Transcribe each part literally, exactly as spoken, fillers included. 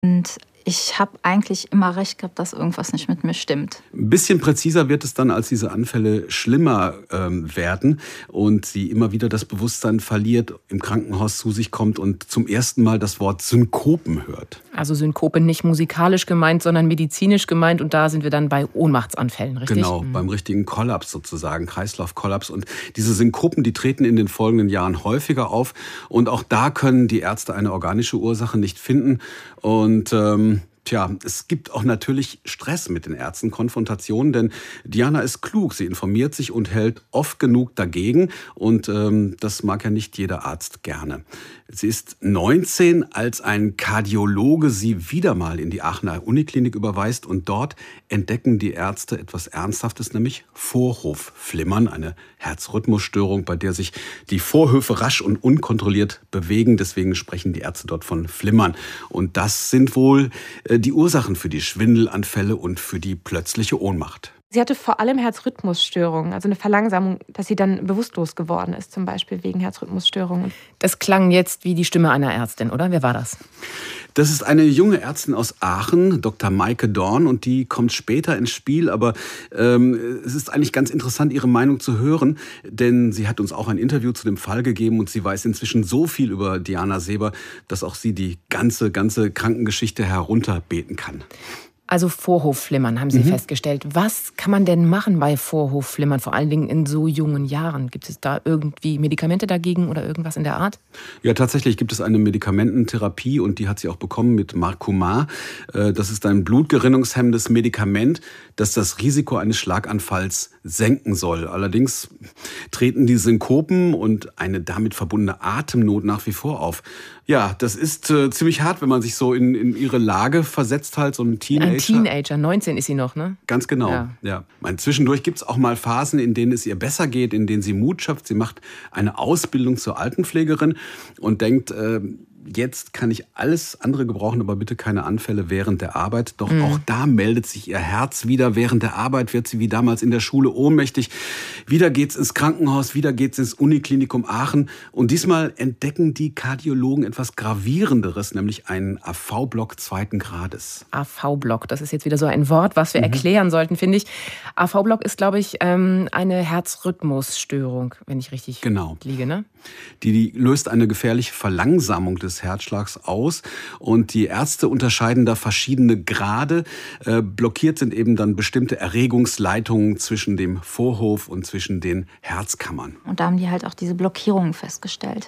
Und ich habe eigentlich immer recht gehabt, dass irgendwas nicht mit mir stimmt. Ein bisschen präziser wird es dann, als diese Anfälle schlimmer ähm, werden und sie immer wieder das Bewusstsein verliert, im Krankenhaus zu sich kommt und zum ersten Mal das Wort Synkopen hört. Also Synkope nicht musikalisch gemeint, sondern medizinisch gemeint. Und da sind wir dann bei Ohnmachtsanfällen, richtig? Genau, mhm. beim richtigen Kollaps sozusagen, Kreislaufkollaps. Und diese Synkopen, die treten in den folgenden Jahren häufiger auf. Und auch da können die Ärzte eine organische Ursache nicht finden. Und ähm, Tja, es gibt auch natürlich Stress mit den Ärzten, Konfrontationen, denn Diana ist klug. Sie informiert sich und hält oft genug dagegen. Und ähm, das mag ja nicht jeder Arzt gerne. Sie ist neunzehn, als ein Kardiologe sie wieder mal in die Aachener Uniklinik überweist. Und dort entdecken die Ärzte etwas Ernsthaftes, nämlich Vorhofflimmern, eine Herzrhythmusstörung, bei der sich die Vorhöfe rasch und unkontrolliert bewegen. Deswegen sprechen die Ärzte dort von Flimmern. Und das sind wohl die Ursachen für die Schwindelanfälle und für die plötzliche Ohnmacht. Sie hatte vor allem Herzrhythmusstörungen, also eine Verlangsamung, dass sie dann bewusstlos geworden ist, zum Beispiel wegen Herzrhythmusstörungen. Das klang jetzt wie die Stimme einer Ärztin, oder? Wer war das? Das ist eine junge Ärztin aus Aachen, Doktor Maike Dorn, und die kommt später ins Spiel. Aber ähm, es ist eigentlich ganz interessant, ihre Meinung zu hören, denn sie hat uns auch ein Interview zu dem Fall gegeben und sie weiß inzwischen so viel über Diana Seeber, dass auch sie die ganze, ganze Krankengeschichte herunterbeten kann. Also Vorhofflimmern, haben Sie mhm. festgestellt. Was kann man denn machen bei Vorhofflimmern, vor allen Dingen in so jungen Jahren? Gibt es da irgendwie Medikamente dagegen oder irgendwas in der Art? Ja, tatsächlich gibt es eine Medikamententherapie und die hat sie auch bekommen mit Marcumar. Das ist ein blutgerinnungshemmendes Medikament, das das Risiko eines Schlaganfalls senken soll. Allerdings treten die Synkopen und eine damit verbundene Atemnot nach wie vor auf. Ja, das ist äh, ziemlich hart, wenn man sich so in, in ihre Lage versetzt, halt so ein Teenager. Ein Teenager, neunzehn ist sie noch, ne? Ganz genau, ja. ja. Meine, zwischendurch gibt es auch mal Phasen, in denen es ihr besser geht, in denen sie Mut schöpft. Sie macht eine Ausbildung zur Altenpflegerin und denkt, äh, jetzt kann ich alles andere gebrauchen, aber bitte keine Anfälle während der Arbeit. Doch mhm. auch da meldet sich ihr Herz wieder. Während der Arbeit wird sie wie damals in der Schule ohnmächtig. Wieder geht's ins Krankenhaus, wieder geht's ins Uniklinikum Aachen. Und diesmal entdecken die Kardiologen etwas Gravierenderes, nämlich einen A V-Block zweiten Grades. A V-Block, das ist jetzt wieder so ein Wort, was wir mhm. erklären sollten, finde ich. A V-Block ist, glaube ich, eine Herzrhythmusstörung, wenn ich richtig genau. liege, ne? Die, die löst eine gefährliche Verlangsamung des Herzschlags aus und die Ärzte unterscheiden da verschiedene Grade. Äh, blockiert sind eben dann bestimmte Erregungsleitungen zwischen dem Vorhof und zwischen den Herzkammern. Und da haben die halt auch diese Blockierungen festgestellt.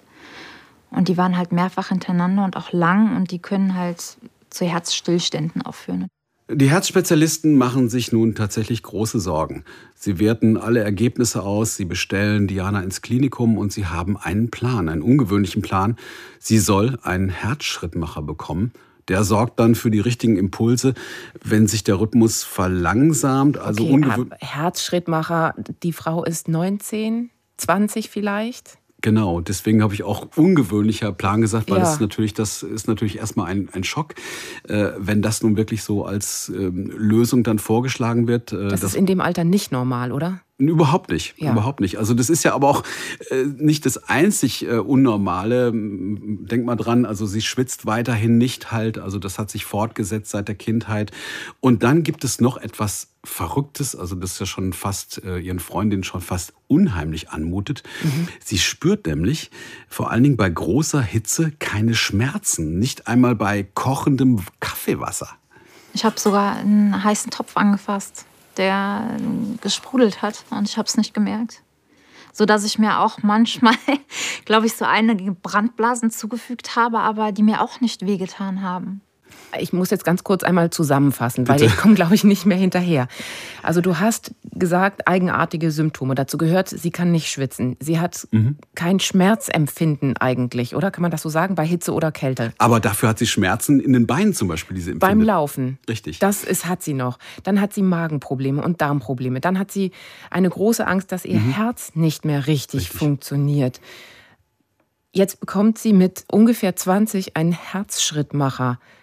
Und die waren halt mehrfach hintereinander und auch lang und die können halt zu Herzstillständen auch führen. Die Herzspezialisten machen sich nun tatsächlich große Sorgen. Sie werten alle Ergebnisse aus, sie bestellen Diana ins Klinikum und sie haben einen Plan, einen ungewöhnlichen Plan. Sie soll einen Herzschrittmacher bekommen. Der sorgt dann für die richtigen Impulse, wenn sich der Rhythmus verlangsamt. Also okay, ungewöhnlich. Herzschrittmacher, die Frau ist neunzehn, zwanzig vielleicht? Genau, deswegen habe ich auch ungewöhnlicher Plan gesagt, weil ja. das ist natürlich, das ist natürlich erstmal ein, ein Schock, äh, wenn das nun wirklich so als ähm, Lösung dann vorgeschlagen wird. Äh, das, das ist in dem Alter nicht normal, oder? Überhaupt nicht, ja. überhaupt nicht. Also das ist ja aber auch äh, nicht das einzig äh, Unnormale. Denk mal dran, also sie schwitzt weiterhin nicht halt, also das hat sich fortgesetzt seit der Kindheit. Und dann gibt es noch etwas Verrücktes, also das ist ja schon fast äh, ihren Freundinnen schon fast unheimlich anmutet. Mhm. Sie spürt nämlich vor allen Dingen bei großer Hitze keine Schmerzen, nicht einmal bei kochendem Kaffeewasser. Ich habe sogar einen heißen Topf angefasst, der gesprudelt hat und ich habe es nicht gemerkt. So dass ich mir auch manchmal, glaube ich, so einige Brandblasen zugefügt habe, aber die mir auch nicht wehgetan haben. Ich muss jetzt ganz kurz einmal zusammenfassen, weil Bitte. ich komme, glaube ich, nicht mehr hinterher. Also du hast gesagt, eigenartige Symptome. Dazu gehört, sie kann nicht schwitzen. Sie hat mhm. kein Schmerzempfinden eigentlich, oder? Kann man das so sagen, bei Hitze oder Kälte? Aber dafür hat sie Schmerzen in den Beinen zum Beispiel, diese empfindet. Beim Laufen. Richtig. Das ist, hat sie noch. Dann hat sie Magenprobleme und Darmprobleme. Dann hat sie eine große Angst, dass ihr mhm. Herz nicht mehr richtig, richtig funktioniert. Jetzt bekommt sie mit ungefähr zwanzig einen Herzschrittmacher.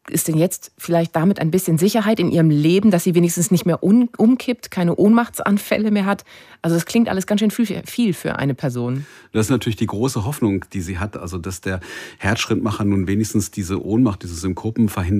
ist denn jetzt vielleicht damit ein bisschen Sicherheit in ihrem Leben, dass sie wenigstens nicht mehr un- umkippt, keine Ohnmachtsanfälle mehr hat? Also das klingt alles ganz schön viel, viel für eine Person. Das ist natürlich die große Hoffnung, die sie hat, also dass der Herzschrittmacher nun wenigstens diese Ohnmacht, diese Synkopen verhindert.